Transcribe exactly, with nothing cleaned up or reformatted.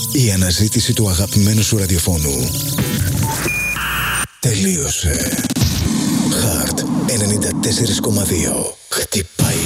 Η αναζήτηση του αγαπημένου σου ραδιοφώνου τελείωσε. Heart ενενήντα τέσσερα κόμμα δύο. Χτυπάει